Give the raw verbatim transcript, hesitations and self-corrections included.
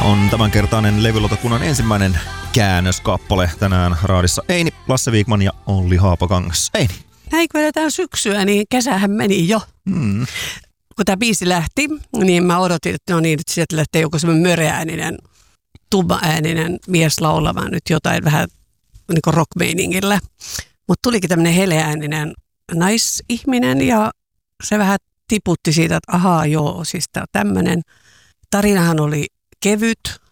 on tämänkertainen levylautakunnan ensimmäinen käännöskappale tänään raadissa. Eini, Lasse Viikman ja Olli Haapakangas. Eini. Näin kun edetään syksyä, niin kesähän meni jo. Mm. Kun tämä biisi lähti, niin mä odotin, että no niin, että sieltä lähtee joku semmoinen möreääninen, tuba-ääninen mies laulamaan nyt jotain vähän niin kuin rock-meiningillä. Mutta tulikin tämmöinen heleääninen naisihminen ja se vähän tiputti siitä, että ahaa joo, siis tää on tämmöinen. Tarinahan oli kevyt,